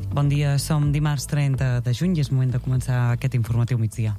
Bon dia, som dimarts 30 de juny i és moment de començar aquest informatiu migdia.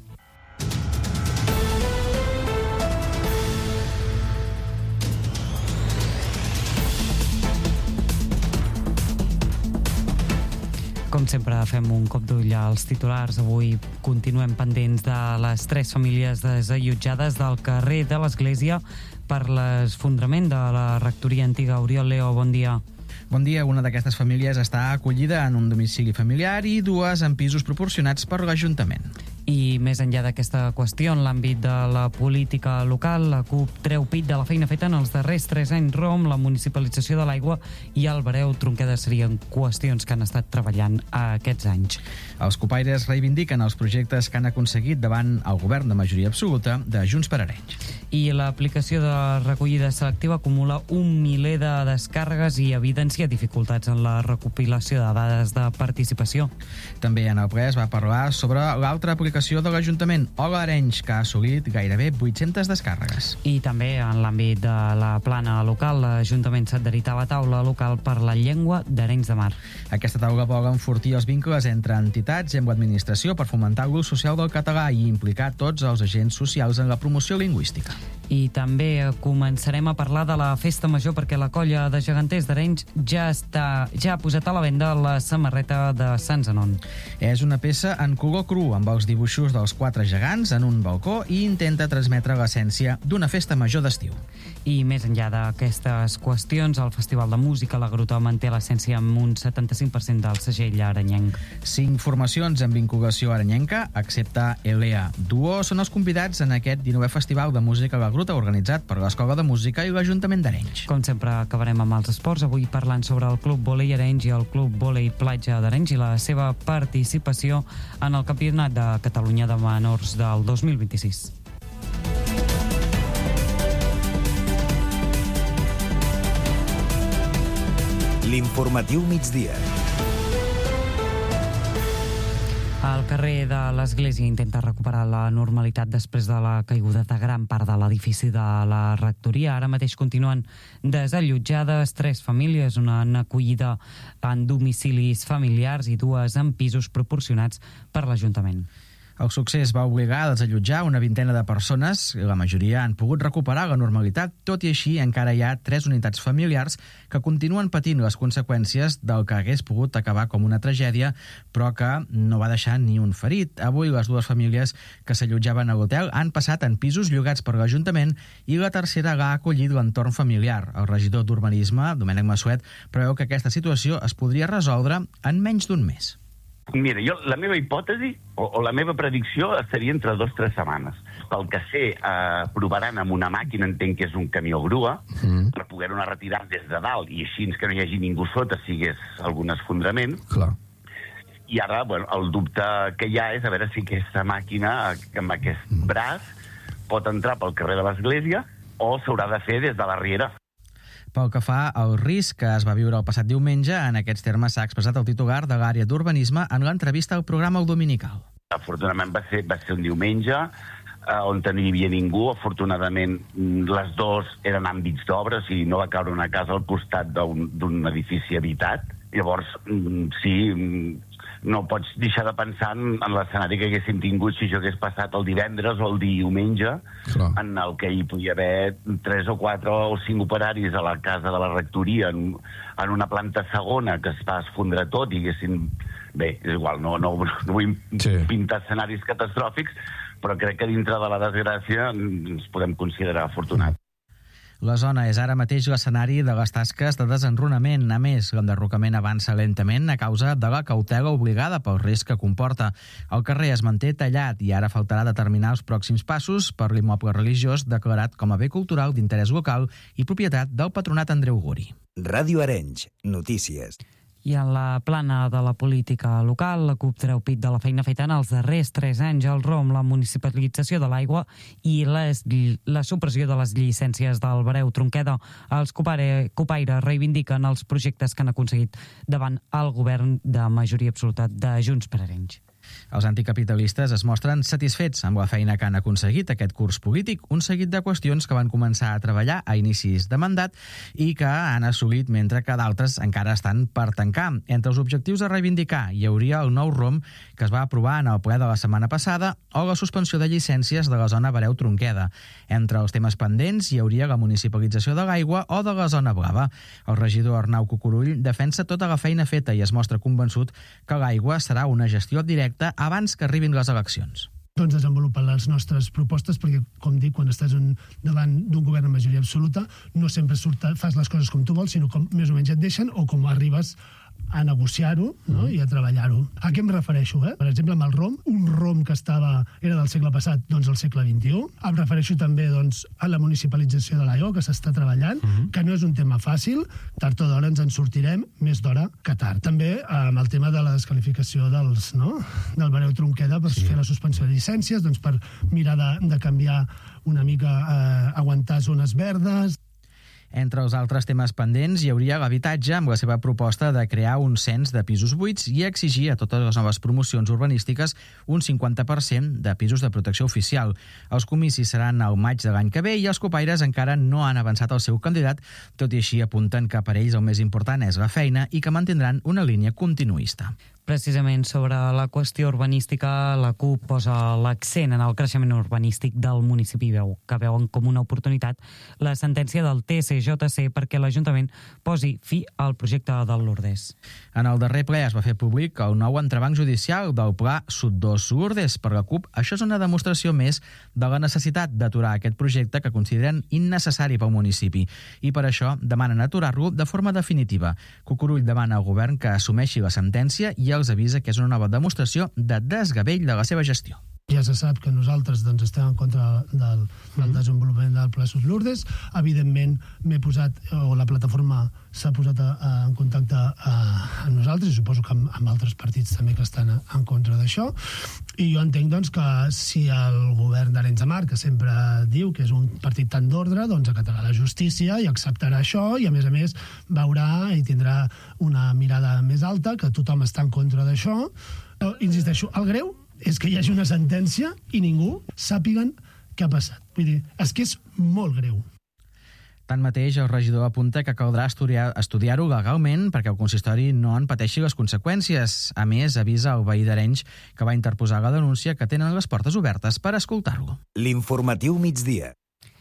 Com sempre, fem un cop d'ull als titulars. Avui continuem pendents de les 3 famílies desallotjades del carrer de l'Església per l'esfondrament de la rectoria antiga. Oriol Leo, bon dia. Bon dia. Una d'aquestes famílies està acollida en un domicili familiar i 2 en pisos proporcionats per l'Ajuntament. I més enllà d'aquesta qüestió, en l'àmbit de la política local, la CUP treu pit de la feina feta en els darrers 3 anys. ROM, la municipalització de l'aigua i el Bareu Tronqueda serien qüestions que han estat treballant aquests anys. Els copaires reivindiquen els projectes que han aconseguit davant el govern de majoria absoluta de Junts per Arenys. I l'aplicació de recollida selectiva acumula 1 miler de descàrregues i evidencia dificultats en la recopilació de dades de participació. També en el ple es va parlar sobre l'altra aplicació de l'Ajuntament, Hola Arenys, que ha assolit gairebé 800 descàrregues. I també en l'àmbit de la plana local, l'Ajuntament s'ha adherit a la taula local per la llengua d'Arenys de Mar. Aquesta taula vol enfortir els vincles entre entitats i amb l'administració per fomentar l'ús social del català i implicar tots els agents socials en la promoció lingüística. I també començarem a parlar de la festa major perquè la colla de geganters d'Arenys ja ha posat a la venda la samarreta de Sant Zenon. És una peça en color cru amb els dibuixos dels 4 gegants en un balcó i intenta transmetre l'essència d'una festa major d'estiu. I més enllà d'aquestes qüestions, el Festival de Música La Gruta manté l'essència amb un 75% del segell arenyenc. 5 formacions amb vinculació arenyenca, excepte Elea Duo, són els convidats en aquest 19è Festival de Música La Gruta organitzat per l'Escola de Música i l'Ajuntament d'Arenys. Com sempre, acabarem amb els esports, avui parlant sobre el Club Vòlei Arenys i el Club Vòlei Platja d'Arenys i la seva participació en el Campionat de Catalunya de Menors del 2026. L'informatiu migdia. El carrer de l'Església intenta recuperar la normalitat després de la caiguda de gran part de l'edifici de la rectoria. Ara mateix continuen desallotjades 3 famílies, una en acollida en domicilis familiars i 2 en pisos proporcionats per l'Ajuntament. El succés va obligar a desallotjar una 20ena de persones, la majoria han pogut recuperar la normalitat, tot i així encara hi ha 3 unitats familiars que continuen patint les conseqüències del que hagués pogut acabar com una tragèdia, però que no va deixar ni un ferit. Avui les 2 famílies que s'allotjaven a l'hotel han passat en pisos llogats per l'Ajuntament i la tercera l'ha acollit l'entorn familiar. El regidor d'Urbanisme, Domènec Massuet, preveu que aquesta situació es podria resoldre en menys d'un mes. Mira, la meva hipòtesi o la meva predicció seria entre 2 o 3 setmanes. Pel que sé, provaran amb una màquina, entenc que és un camió grua, per poder-ho anar retirant des de dalt i així que no hi hagi ningú sota si hi hagués algun esfondrament. Clar. I ara, el dubte que hi ha és a veure si aquesta màquina, amb aquest braç, pot entrar pel carrer de l'Església o s'haurà de fer des de la riera. Pel que fa al risc que es va viure el passat diumenge, en aquests termes s'ha expressat el titular de l'àrea d'Urbanisme en l'entrevista al programa El Dominical. Afortunadament va ser un diumenge on no hi havia ningú. Afortunadament les 2 eren àmbits d'obra, o sigui, no va caure una casa al costat d'un edifici habitat. Llavors, sí, no pots deixar de pensar en l'escenari que haguéssim tingut si això hagués passat el divendres o el diumenge, en el que hi podia haver 3 o 4 o 5 operaris a la casa de la rectoria en una planta segona que es va esfondrar tot i haguessin... Bé, és igual, no vull pintar escenaris catastròfics, però crec que dintre de la desgràcia ens podem considerar afortunats. La zona és ara mateix l'escenari de les tasques de desenrunament. A més, l'enderrocament avança lentament a causa de la cautela obligada pel risc que comporta. El carrer es manté tallat i ara faltarà determinar els pròxims passos per l'immoble religiós declarat com a bé cultural d'interès local i propietat del Patronat Andreu Guri. Ràdio Arenys, notícies. I en la plana de la política local, la CUP treu pit de la feina feta en els darrers 3 anys, el ROM, la municipalització de l'aigua i la supressió de les llicències del Bareu Tronqueda. Els copaires reivindiquen els projectes que han aconseguit davant el govern de majoria absoluta de Junts per Arenys. Els anticapitalistes es mostren satisfets amb la feina que han aconseguit aquest curs polític, un seguit de qüestions que van començar a treballar a inicis de mandat i que han assolit mentre que d'altres encara estan per tancar. Entre els objectius a reivindicar hi hauria el nou ROM que es va aprovar en el ple de la setmana passada o la suspensió de llicències de la zona Bereu-Tronqueda. Entre els temes pendents hi hauria la municipalització de l'aigua o de la zona blava. El regidor Arnau Cucurull defensa tota la feina feta i es mostra convençut que l'aigua serà una gestió directa abans que arribin les eleccions. Doncs desenvolupen les nostres propostes perquè, com dic, quan estàs davant d'un govern amb majoria absoluta no sempre fas les coses com tu vols, sinó com més o menys et deixen o com arribes a negociar-ho, no? I a treballar-ho. A què em refereixo? Per exemple, amb el ROM, un ROM que era del segle passat, doncs al segle XXI. Em refereixo també a la municipalització de l'aigua, que s'està treballant, que no és un tema fàcil. Tard o d'hora ens en sortirem, més d'hora que tard. També amb el tema de la desqualificació del Bereu-Tronqueda per fer la suspensió de llicències, doncs per mirar de canviar una mica, aguantar zones verdes. Entre els altres temes pendents hi hauria l'habitatge amb la seva proposta de crear un cens de pisos buits i exigir a totes les noves promocions urbanístiques un 50% de pisos de protecció oficial. Els comicis seran al maig de l'any que ve i els copaires encara no han avançat el seu candidat, tot i així apunten que per ells el més important és la feina i que mantindran una línia continuista. Precisament sobre la qüestió urbanística, la CUP posa l'accent en el creixement urbanístic del municipi, que veuen com una oportunitat la sentència del TSJC perquè l'Ajuntament posi fi al projecte del Lourdes. En el darrer ple es va fer públic el nou entrebanc judicial del Pla Sud 2 Lourdes. Per la CUP, això és una demostració més de la necessitat d'aturar aquest projecte que consideren innecessari pel municipi i per això demanen aturar-lo de forma definitiva. Cucurull demana al govern que assumeixi la sentència i els avisa que és una nova demostració de desgavell de la seva gestió. Ja se sap que nosaltres estem en contra del desenvolupament del Pla Sud Lourdes. Evidentment, la plataforma s'ha posat en contacte amb nosaltres i suposo que amb altres partits també que estan en contra d'això. I jo entenc que si el govern d'Arenys de Mar, que sempre diu que és un partit tan d'ordre, doncs acatarà la justícia i acceptarà això i a més veurà i tindrà una mirada més alta, que tothom està en contra d'això. Insisteixo, el greu és que hi hagi una sentència i ningú sàpiguen què ha passat. Vull dir, és que és molt greu. Tanmateix, el regidor apunta que caldrà estudiar-ho legalment perquè el consistori no en pateixi les conseqüències. A més, avisa el veí d'Arenys que va interposar la denúncia que tenen les portes obertes per escoltar-lo. L'informatiu migdia.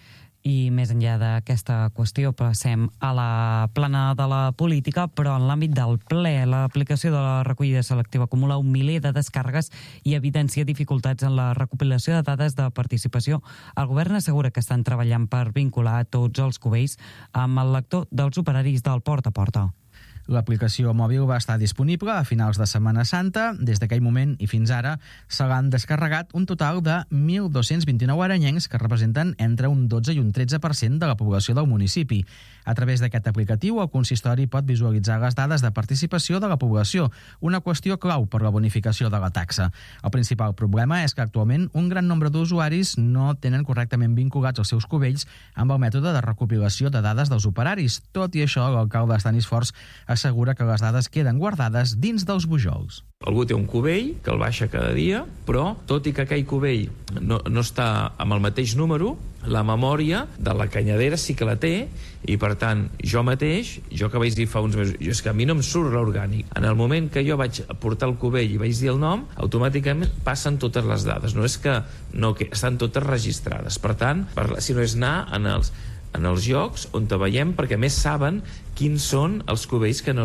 I més enllà d'aquesta qüestió passem a la plana de la política, però en l'àmbit del ple, l'aplicació de la recollida selectiva acumula un miler de descàrregues i evidencia dificultats en la recopilació de dades de participació. El govern assegura que estan treballant per vincular tots els cubells amb el lector dels operaris del porta a porta. L'aplicació mòbil va estar disponible a finals de Setmana Santa. Des d'aquell moment i fins ara se l'han descarregat un total de 1.229 arenyencs que representen entre un 12 i un 13% de la població del municipi. A través d'aquest aplicatiu, el consistori pot visualitzar les dades de participació de la població, una qüestió clau per la bonificació de la taxa. El principal problema és que actualment un gran nombre d'usuaris no tenen correctament vinculats els seus cubells amb el mètode de recopilació de dades dels operaris. Tot i això, l'alcalde Estanis Forts assegura que les dades queden guardades dins dels bujols. Algú té un cubell que el baixa cada dia, però tot i que aquell cubell no està amb el mateix número, la memòria de la canyadera sí que la té i, per tant, jo que vaig dir fa uns mesos, és que a mi no em surt l'orgànic. En el moment que jo vaig portar el cubell i vaig dir el nom, automàticament passen totes les dades. No és que estan totes registrades. Per tant, si no és anar en els llocs on te veiem, perquè més saben quins són els cubells que no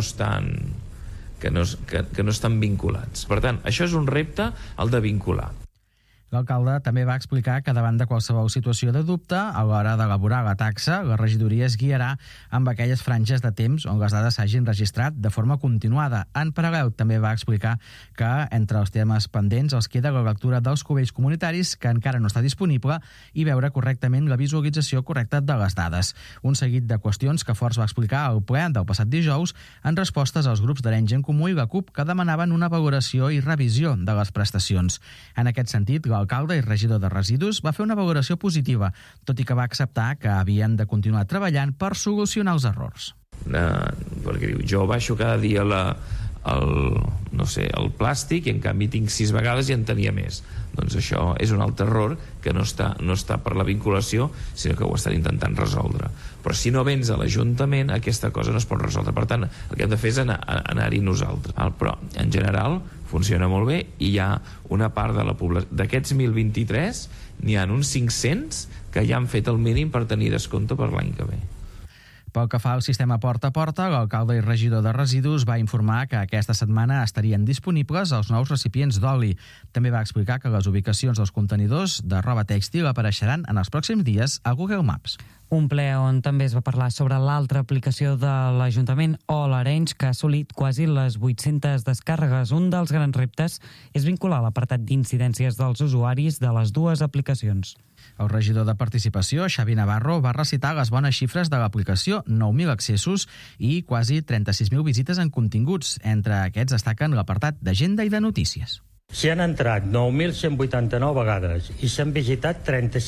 estan vinculats. Per tant, això és un repte, el de vincular. L'alcalde també va explicar que davant de qualsevol situació de dubte, a l'hora d'elaborar la taxa, la regidoria es guiarà amb aquelles franges de temps on les dades s'hagin registrat de forma continuada. En paral·lel, també va explicar que entre els temes pendents els queda la lectura dels cubells comunitaris, que encara no està disponible, i veure correctament la visualització correcta de les dades. Un seguit de qüestions que Forts va explicar al ple del passat dijous en respostes als grups d'Arenys en Comú i la CUP que demanaven una valoració i revisió de les prestacions. En aquest sentit, l'alcalde i regidor de residus va fer una valoració positiva, tot i que va acceptar que havien de continuar treballant per solucionar els errors. Perquè diu, jo baixo cada dia el plàstic, i en canvi tinc 6 vegades i en tenia més. Doncs això és un altre error que no està per la vinculació, sinó que ho estan intentant resoldre. Però si no vens a l'Ajuntament, aquesta cosa no es pot resoldre. Per tant, el que hem de fer és anar-hi nosaltres. Però, en general, funciona molt bé, i hi ha una part de la població. D'aquests 1.023, n'hi ha uns 500 que ja han fet el mínim per tenir descompte per l'any que ve. Pel que fa al sistema porta a porta, l'alcalde i regidor de residus va informar que aquesta setmana estarien disponibles els nous recipients d'oli. També va explicar que les ubicacions dels contenidors de roba tèxtil apareixeran en els pròxims dies a Google Maps. Un ple on també es va parlar sobre l'altra aplicació de l'Ajuntament, All Arrange, que ha assolit quasi les 800 descàrregues. Un dels grans reptes és vincular l'apartat d'incidències dels usuaris de les dues aplicacions. El regidor de Participació, Xavi Navarro, va recitar les bones xifres de l'aplicació, 9.000 accessos i quasi 36.000 visites en continguts. Entre aquests destaquen l'apartat d'agenda i de notícies. S'hi han entrat 9.189 vegades i s'han visitat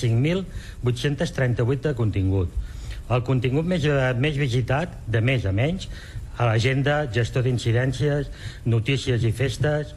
35.838 de contingut. El contingut més visitat, de més a menys, a l'agenda, gestor d'incidències, notícies i festes,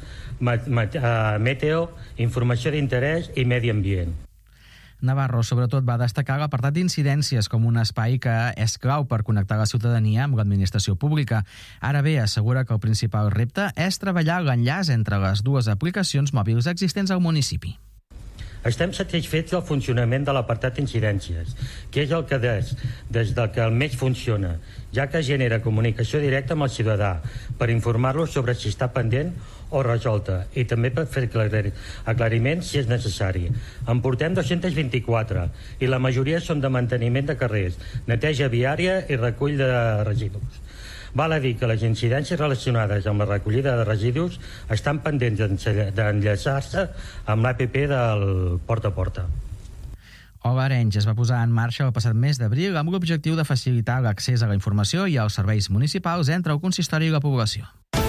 meteo, informació d'interès i medi ambient. Navarro, sobretot, va destacar l'apartat d'incidències com un espai que és clau per connectar la ciutadania amb l'administració pública. Ara bé, assegura que el principal repte és treballar l'enllaç entre les dues aplicacions mòbils existents al municipi. Estem satisfets del funcionament de l'apartat d'incidències, que és el que des del que més funciona, ja que genera comunicació directa amb el ciutadà per informar-lo sobre si està pendent o resolta, i també per fer aclariments si és necessari. En portem 224 i la majoria són de manteniment de carrers, neteja viària i recull de residus. Val a dir que les incidències relacionades amb la recollida de residus estan pendents d'enllaçar-se amb l'APP del Porta a Porta. All Arrange es va posar en marxa el passat mes d'abril amb l'objectiu de facilitar l'accés a la informació i als serveis municipals entre el consistori i la població.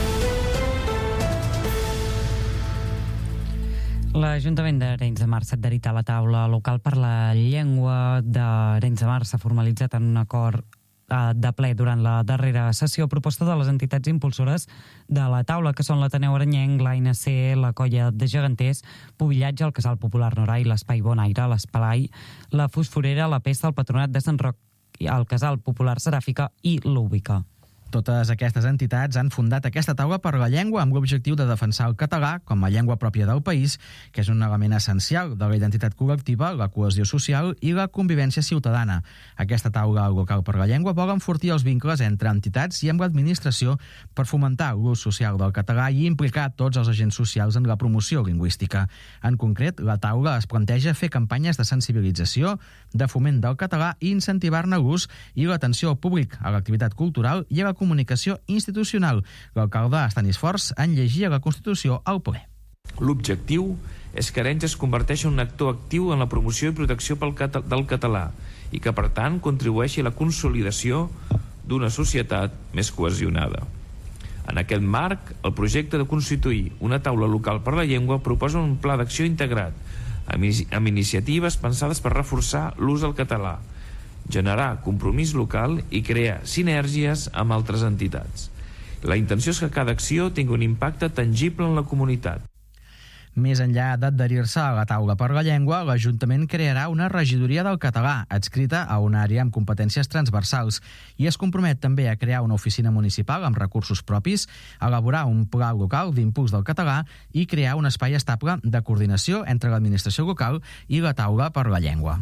L'Ajuntament d'Arenys de Mar s'ha adherit a la taula local per la llengua d'Arenys de Mar. S'ha formalitzat en un acord de ple durant la darrera sessió a proposta de les entitats impulsores de la taula, que són l'Ateneu Arenyenc, l'ANC, la Colla de Geganters, Pubillatge, el Casal Popular Norai, l'Espai Bon Aire, l'Esplai, la Fosforera, la Pesta, el Patronat de Sant Roc, el Casal Popular Seràfica i l'Úbica. Totes aquestes entitats han fundat aquesta taula per la llengua amb l'objectiu de defensar el català com a llengua pròpia del país, que és un element essencial de la identitat col·lectiva, la cohesió social i la convivència ciutadana. Aquesta taula local per la llengua vol enfortir els vincles entre entitats i amb l'administració per fomentar l'ús social del català i implicar tots els agents socials en la promoció lingüística. En concret, la taula es planteja fer campanyes de sensibilització, de foment del català i incentivar-ne l'ús i l'atenció al públic, a l'activitat cultural i a la comunicació institucional. L'alcalde Estanis Forts en llegia la Constitució al ple. L'objectiu és que Arenys es converteixi en un actor actiu en la promoció i protecció del català i que, per tant, contribueixi a la consolidació d'una societat més cohesionada. En aquest marc, el projecte de constituir una taula local per la llengua proposa un pla d'acció integrat amb iniciatives pensades per reforçar l'ús del català, generar compromís local i crear sinergies amb altres entitats. La intenció és que cada acció tingui un impacte tangible en la comunitat. Més enllà d'adherir-se a la taula per la llengua, l'Ajuntament crearà una regidoria del català, adscrita a una àrea amb competències transversals, i es compromet també a crear una oficina municipal amb recursos propis, elaborar un pla local d'impuls del català i crear un espai estable de coordinació entre l'administració local i la taula per la llengua.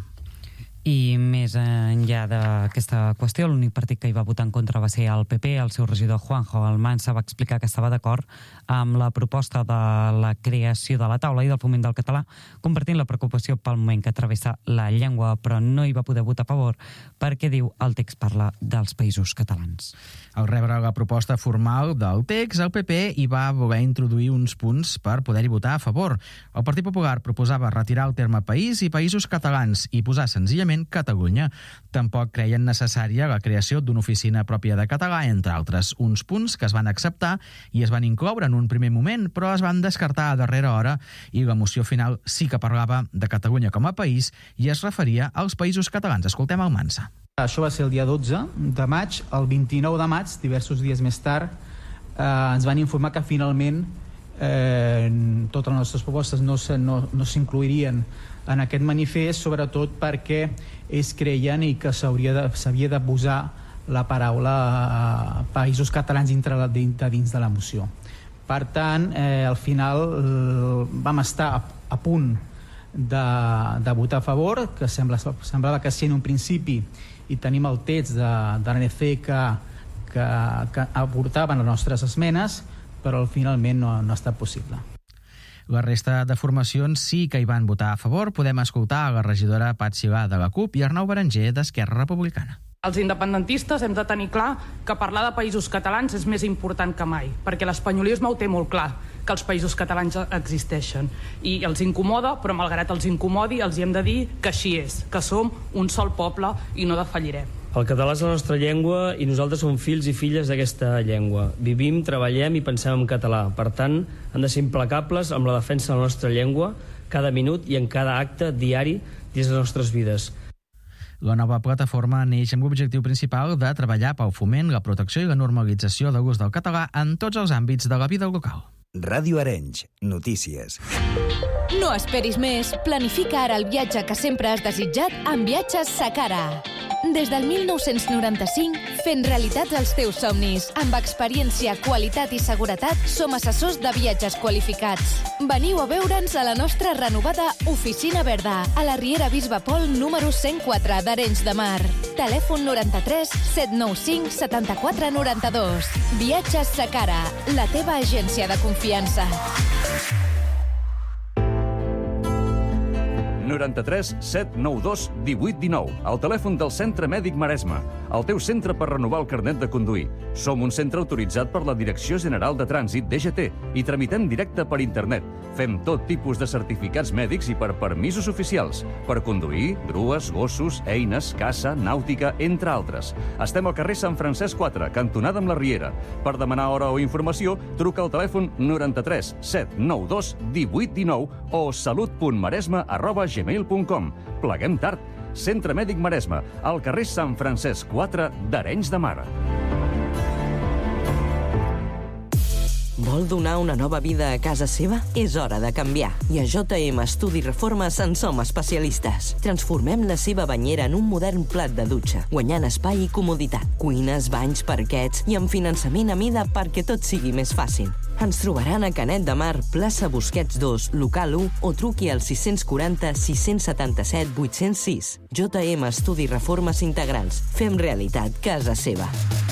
I més enllà d'aquesta qüestió, l'únic partit que hi va votar en contra va ser el PP. El seu regidor Juanjo Almansa va explicar que estava d'acord amb la proposta de la creació de la taula i del foment del català, compartint la preocupació pel moment que travessa la llengua, però no hi va poder votar a favor perquè, diu, el text parla dels països catalans. Al rebre la proposta formal del text, el PP hi va voler introduir uns punts per poder-hi votar a favor. El Partit Popular proposava retirar el terme país i països catalans i posar senzillament Catalunya. Tampoc creien necessària la creació d'una oficina pròpia de català, entre altres. Uns punts que es van acceptar i es van incloure en un primer moment, però es van descartar a darrera hora i la moció final sí que parlava de Catalunya com a país i es referia als països catalans. Escoltem Almansa. Això va ser el dia 12 de maig. El 29 de maig, diversos dies més tard, ens van informar que finalment totes les nostres propostes no s'incluirien en aquest manifest, sobretot perquè ells creien i que s'havia de posar la paraula Països Catalans dins de la moció. Per tant, al final vam estar a punt de votar a favor, que semblava que sí en un principi, i tenim el text de l'ANC que aportaven les nostres esmenes, però finalment no ha estat possible. La resta de formacions sí que hi van votar a favor. Podem escoltar la regidora Pat Silà de la CUP i Arnau Berenguer d'Esquerra Republicana. Els independentistes hem de tenir clar que parlar de països catalans és més important que mai, perquè l'espanyolisme ho té molt clar, que els països catalans existeixen. I els incomoda, però malgrat els incomodi, els hi hem de dir que així és, que som un sol poble i no defallirem. El català és la nostra llengua i nosaltres som fills i filles d'aquesta llengua. Vivim, treballem i pensem en català. Per tant, han de ser implacables amb la defensa de la nostra llengua cada minut i en cada acte diari dins les nostres vides. La nova plataforma neix amb l'objectiu principal de treballar pel foment, la protecció i la normalització de l'ús del català en tots els àmbits de la vida local. Ràdio Arenys, notícies. No esperis més, planifica ara el viatge que sempre has desitjat amb Viatges Sacara. Des del 1995, fent realitat els teus somnis. Amb experiència, qualitat i seguretat, som assessors de viatges qualificats. Veniu a veure'ns a la nostra renovada Oficina Verda, a la Riera Bisbe Pol número 104 d'Arenys de Mar. Telèfon 93 795 74 92. Viatges Sacara, la teva agència de confiança. 93 792 1819, el telèfon del Centre Mèdic Maresme, el teu centre per renovar el carnet de conduir. Som un centre autoritzat per la Direcció General de Trànsit, DGT, i tramitem directe per internet. Fem tot tipus de certificats mèdics i per permisos oficials, per conduir, grues, gossos, eines, caça, nàutica, entre altres. Estem al carrer Sant Francesc 4, cantonada amb la Riera. Per demanar hora o informació, truca al telèfon 93 792 1819 o salut.maresme@gmail.com. Pleguem tard. Centre Mèdic Maresme, al carrer Sant Francesc 4 d'Arenys de Mar. Vol donar una nova vida a casa seva? És hora de canviar. I a JM Estudi Reformes en som especialistes. Transformem la seva banyera en un modern plat de dutxa, guanyant espai i comoditat, cuines, banys, parquets i amb finançament a mida perquè tot sigui més fàcil. Ens trobaran a Canet de Mar, plaça Busquets 2, local 1 o truqui al 640 677 806. JM Estudi Reformes Integrals. Fem realitat casa seva.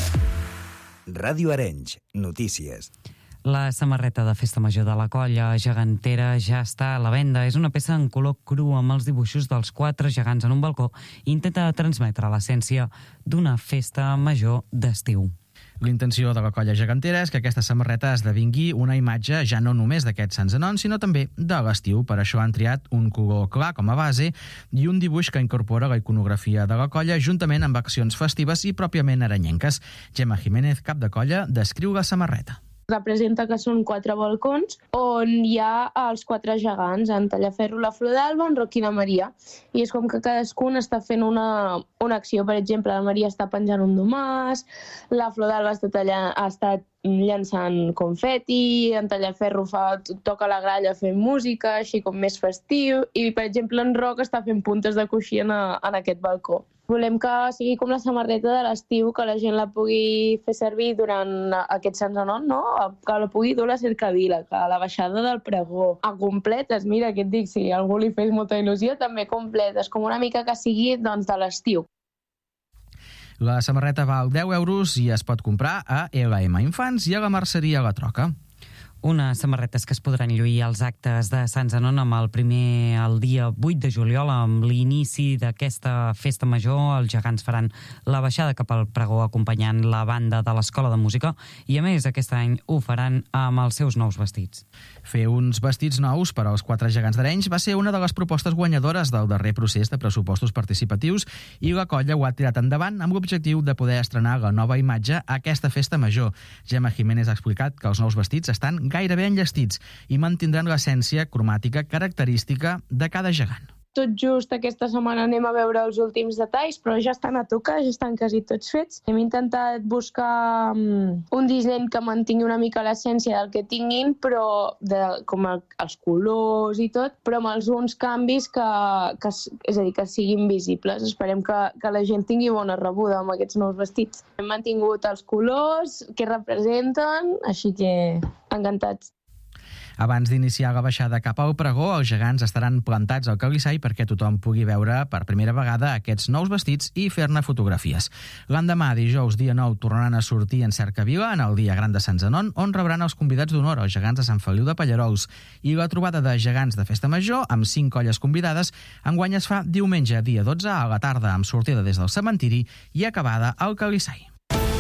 Ràdio Arenys, notícies. La samarreta de Festa Major de la Colla Gegantera ja està a la venda. És una peça en color cru amb els dibuixos dels 4 gegants en un balcó i intenta transmetre l'essència d'una festa major d'estiu. L'intenció de la Colla Gegantera és que aquesta samarreta esdevingui una imatge ja no només d'aquest Sant Zenón, sinó també de l'estiu. Per això han triat un color clar com a base i un dibuix que incorpora la iconografia de la colla juntament amb accions festives i pròpiament arenyenques. Gemma Jiménez, cap de colla, descriu la samarreta. Representa que són 4 balcons on hi ha els 4 gegants, en Tallaferro, la Flor d'Alba, en Roc i la Maria. I és com que cadascun està fent una acció. Per exemple, la Maria està penjant un domàs, la Flor d'Alba està llançant confeti, en Tallaferro toca la gralla fent música, així com més festiu, i per exemple en Roc està fent puntes de coixí en aquest balcó. Volem que sigui com la samarreta de l'estiu, que la gent la pugui fer servir durant aquest Sant Zenón, no? Que la pugui dur a la cercavila, que a la baixada del pregó, a completes, mira, què et dic, si a algú li fes molta il·lusió, també completes, com una mica que sigui doncs, de l'estiu. La samarreta val 10 euros i es pot comprar a LM Infants i a la Merceria La Troca. Unes samarretes que es podran lluir als actes de Sant Zenón amb el dia 8 de juliol, amb l'inici d'aquesta festa major. Els gegants faran la baixada cap al pregó acompanyant la banda de l'Escola de Música i, a més, aquest any ho faran amb els seus nous vestits. Fer uns vestits nous per als 4 gegants d'Arenys va ser una de les propostes guanyadores del darrer procés de pressupostos participatius i la colla ho ha tirat endavant amb l'objectiu de poder estrenar la nova imatge a aquesta festa major. Gemma Jiménez ha explicat que els nous vestits estan gairebé enllestits i mantindran l'essència cromàtica característica de cada gegant. tot just aquesta setmana anem a veure els últims detalls, però ja estan a tocar, ja estan quasi tots fets. Hem intentat buscar un disseny que mantingui una mica l'essència del que tinguin, però com els colors i tot, però amb alguns canvis és a dir, que siguin visibles. Esperem que la gent tingui bona rebuda amb aquests nous vestits. Hem mantingut els colors que representen, així que encantats. Abans d'iniciar la baixada cap al pregó, els gegants estaran plantats al Calissai perquè tothom pugui veure per primera vegada aquests nous vestits i fer-ne fotografies. L'endemà, dijous, dia 9, tornaran a sortir en Cercavila, en el dia gran de Sant Zenon, on rebran els convidats d'honor, els gegants de Sant Feliu de Pallarols. I la trobada de gegants de Festa Major, amb 5 colles convidades, enguany es fa diumenge, dia 12, a la tarda, amb sortida des del cementiri i acabada al Calissai.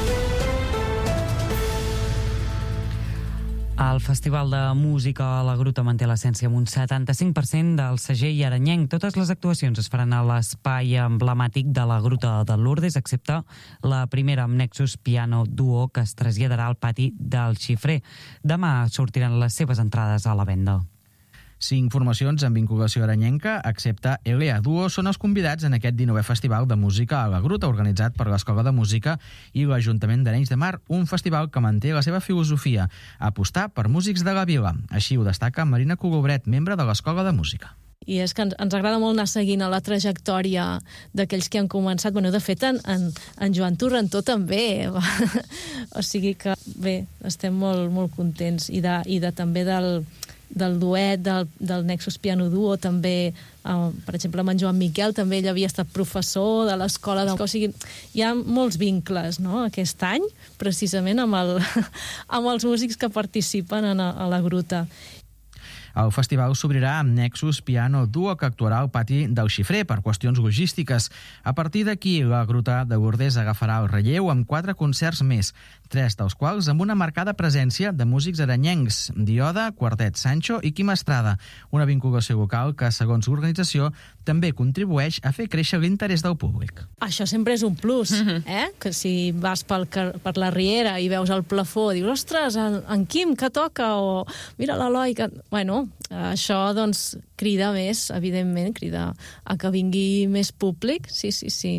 El Festival de Música a la Gruta manté l'essència amb un 75% del segell aranyenc. Totes les actuacions es faran a l'espai emblemàtic de la Gruta de Lourdes, excepte la primera amb Nexus Piano Duo, que es traslladarà al pati del Xifrer. Demà sortiran les seves entrades a la venda. 5 formacions amb vinculació aranyenca, excepte L.A. Duo, són els convidats en aquest 19è Festival de Música a la Gruta, organitzat per l'Escola de Música i l'Ajuntament d'Arenys de Mar, un festival que manté la seva filosofia, apostar per músics de la vila. Així ho destaca Marina Colobret, membre de l'Escola de Música. I és que ens agrada molt anar seguint a la trajectòria d'aquells que han començat. Bueno, de fet, en Joan Torrentó també. O sigui que, bé, estem molt contents. I també del duet, del Nexus Piano Duo, també, per exemple, amb en Joan Miquel, també ell havia estat professor de l'escola. O sigui, hi ha molts vincles, no?, aquest any, precisament amb els músics que participen a la Gruta. El festival s'obrirà amb Nexus Piano Duo, que actuarà al pati del Xifrer per qüestions logístiques. A partir d'aquí, la Gruta de Lourdes agafarà el relleu amb 4 concerts més, 3 dels quals amb una marcada presència de músics aranyencs, Dioda, Quartet Sancho i Quim Estrada, una vinculació local que, segons l'organització, també contribueix a fer créixer l'interès del públic. Això sempre és un plus, que si vas per la Riera i veus el plafó, dius, ostres, en Quim, que toca, o mira l'Eloi, que... Bueno, això, doncs, crida més, evidentment, crida a que vingui més públic, sí.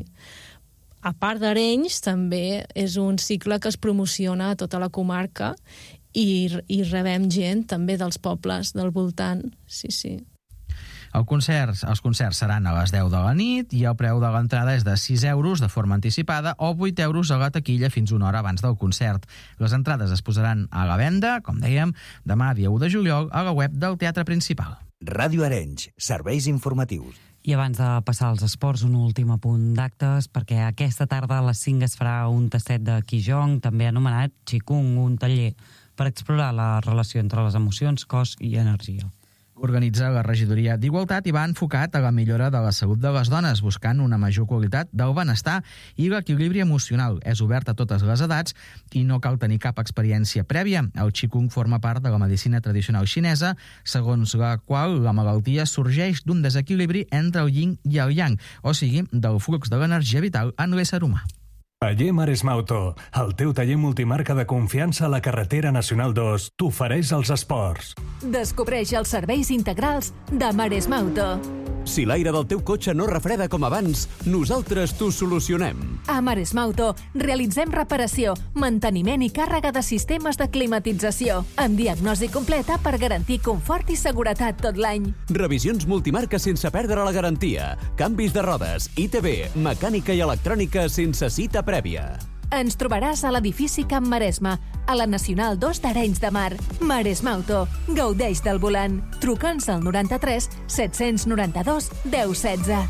A part d'Arenys, també és un cicle que es promociona a tota la comarca i rebem gent també dels pobles del voltant, sí. Els concerts seran a les 10 de la nit i el preu de l'entrada és de 6 euros de forma anticipada o 8 euros a la taquilla fins una hora abans del concert. Les entrades es posaran a la venda, com dèiem, demà, dia 1 de juliol, a la web del Teatre Principal. Ràdio Arenys, serveis informatius. I abans de passar als esports, un últim apunt d'actes, perquè aquesta tarda a les 5 es farà un tastet de Qigong, també anomenat Qigong, un taller per explorar la relació entre les emocions, cos i energia. Organitza la regidoria d'Igualtat i va enfocat a la millora de la salut de les dones, buscant una major qualitat del benestar i l'equilibri emocional. És obert a totes les edats i no cal tenir cap experiència prèvia. El Qigong forma part de la medicina tradicional xinesa, segons la qual la malaltia sorgeix d'un desequilibri entre el yin i el yang, o sigui, del flux de l'energia vital en l'ésser humà. Taller Maresma Auto, el teu taller multimarca de confiança a la carretera Nacional 2, t'ofereix els esports. Descobreix els serveis integrals de Maresma Auto. Si l'aire del teu cotxe no refreda com abans, nosaltres t'ho solucionem. A Maresma Auto realitzem reparació, manteniment i càrrega de sistemes de climatització, amb diagnosi completa per garantir confort i seguretat tot l'any. Revisions multimarca sense perdre la garantia, canvis de rodes, ITV, mecànica i electrònica sense cita prèvia. Ens trobaràs a l'edifici Camp Maresma, a la Nacional 2 d'Arenys de Mar. Maresma Auto. Gaudeix del volant. Truca'ns al 93 792 1016.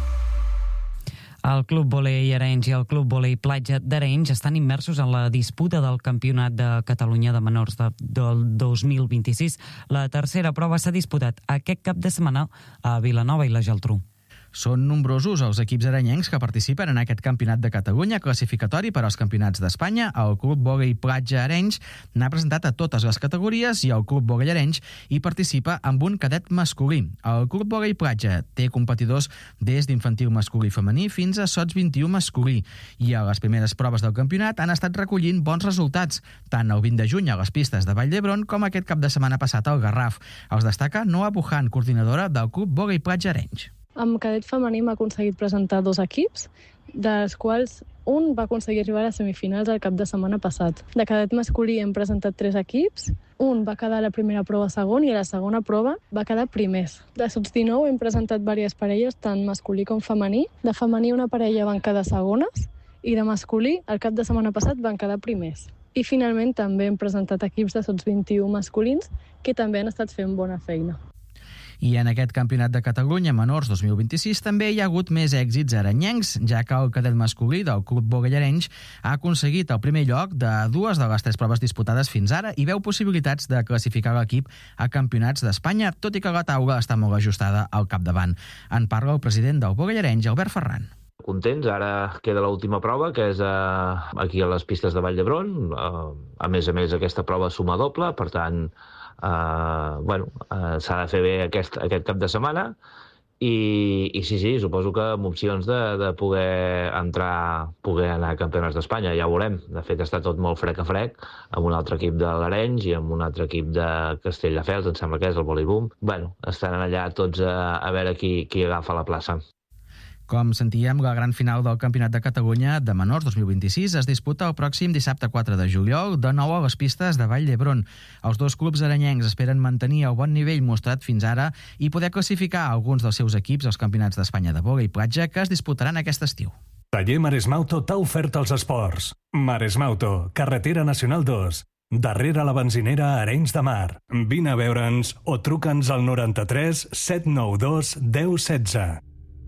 El Club Volei Arenys i el Club Volei Platja d'Arenys estan immersos en la disputa del Campionat de Catalunya de menors del 2026. La tercera prova s'ha disputat aquest cap de setmana a Vilanova i la Geltrú. Són nombrosos els equips aranyencs que participen en aquest campionat de Catalunya classificatori per als campionats d'Espanya. El Club Volei Platja Arenys n'ha presentat a totes les categories i el Club Volei Arenys hi participa amb un cadet masculí. El Club Volei Platja té competidors des d'infantil masculí i femení fins a sots 21 masculí i a les primeres proves del campionat han estat recollint bons resultats, tant el 20 de juny a les pistes de Vall d'Hebron com aquest cap de setmana passat al Garraf. Els destaca Noa Bujan, coordinadora del Club Volei Platja Arenys. Amb cadet femení m'ha aconseguit presentar 2 equips, dels quals un va aconseguir arribar a semifinals el cap de setmana passat. De cadet masculí hem presentat 3 equips, un va quedar a la primera prova segon i a la segona prova va quedar primers. De sots 19 hem presentat diverses parelles, tant masculí com femení. De femení una parella van quedar segones i de masculí el cap de setmana passat van quedar primers. I finalment també hem presentat equips de sots 21 masculins que també han estat fent bona feina. I en aquest Campionat de Catalunya Menors 2026 també hi ha hagut més èxits arenyencs, ja que el cadet masculí del Club Boga i Arenys ha aconseguit el primer lloc de 2 de les 3 proves disputades fins ara i veu possibilitats de classificar l'equip a campionats d'Espanya, tot i que la taula està molt ajustada al capdavant. En parla el president del Boga i Arenys, Albert Ferran. Contents, ara queda l'última prova, que és aquí a les pistes de Vall d'Hebron. A més, aquesta prova suma doble, per tant, s'ha de fer bé aquest cap de setmana i sí, suposo que amb opcions de poder anar a campionats d'Espanya, ja ho veurem. De fet, està tot molt frec a frec, amb un altre equip de l'Arenys i amb un altre equip de Castelldefels, em sembla que és el Voleibum. Estan allà tots a veure qui agafa la plaça. Com sentíem, la gran final del Campionat de Catalunya de Menors 2026 es disputa el pròxim dissabte 4 de juliol, de nou a les pistes de Vall d'Hebron. Els 2 clubs arenyencs esperen mantenir el bon nivell mostrat fins ara i poder classificar alguns dels seus equips als Campionats d'Espanya de vòlei i platja que es disputaran aquest estiu. Taller Maresmauto t'ha ofert els esports. Maresmauto, carretera nacional 2. Darrere la benzinera Arenys de Mar. Vine a veure'ns o truca'ns al 93 792 1016.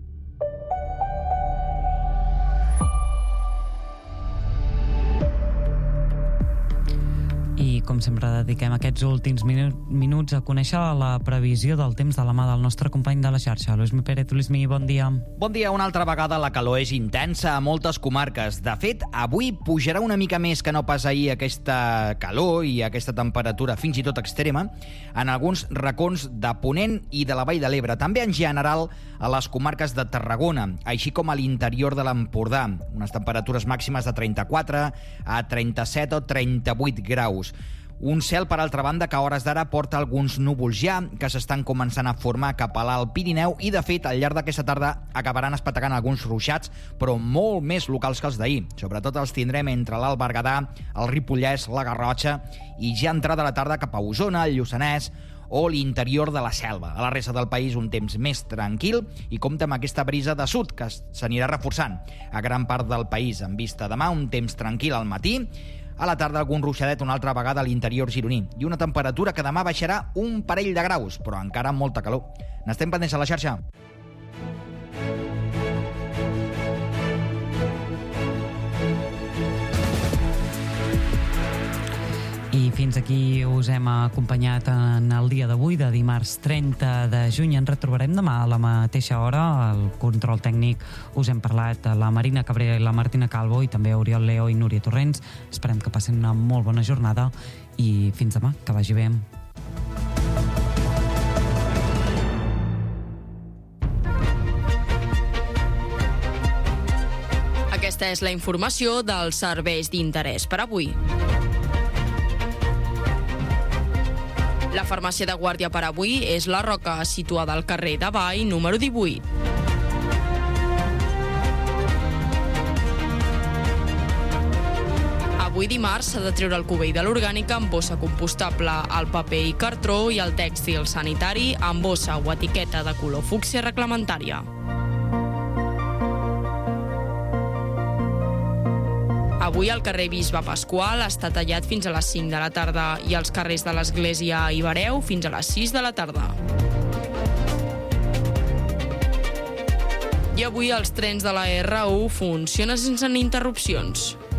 I, com sempre, dediquem aquests últims minuts a conèixer la previsió del temps de la mà del nostre company de la xarxa, Luismi Pérez. Luismi, bon dia. Bon dia. Una altra vegada la calor és intensa a moltes comarques. De fet, avui pujarà una mica més que no pas ahir aquesta calor i aquesta temperatura fins i tot extrema en alguns racons de Ponent i de la Vall de l'Ebre. També en general a les comarques de Tarragona, així com a l'interior de l'Empordà. Unes temperatures màximes de 34 a 37 o 38 graus. Un cel, per altra banda, que a hores d'ara porta alguns núvols ja, que s'estan començant a formar cap a l'Alt Pirineu i, de fet, al llarg d'aquesta tarda acabaran espetacant alguns ruixats, però molt més locals que els d'ahir. Sobretot els tindrem entre l'Alt Berguedà, el Ripollès, la Garrotxa i ja entrada la tarda cap a Osona, el Lluçanès o l'interior de la Selva. A la resta del país un temps més tranquil i compta amb aquesta brisa de sud que s'anirà reforçant a gran part del país. En vista demà, un temps tranquil al matí, a la tarda algun ruixadet una altra vegada a l'interior gironí i una temperatura que demà baixarà un parell de graus, però encara amb molta calor. N'estem pendents a la xarxa. I fins aquí us hem acompanyat en el dia d'avui, de dimarts 30 de juny. Ens retrobarem demà a la mateixa hora. Al control tècnic us hem parlat la Marina Cabrera i la Martina Calvo, i també Oriol Leo i Núria Torrents. Esperem que passin una molt bona jornada i fins demà, que vagi bé. Aquesta és la informació dels serveis d'interès per avui. La farmàcia de guàrdia per avui és La Roca, situada al carrer de Vall, número 18. Avui dimarts s'ha de treure el cubell de l'orgànica amb bossa compostable, el paper i cartró i el tèxtil sanitari amb bossa o etiqueta de color fúcsia reglamentària. Avui el carrer Bisbe Pasqual està tallat fins a les 5 de la tarda i els carrers de l'Església i Bareu fins a les 6 de la tarda. I avui els trens de la R1 funcionen sense interrupcions.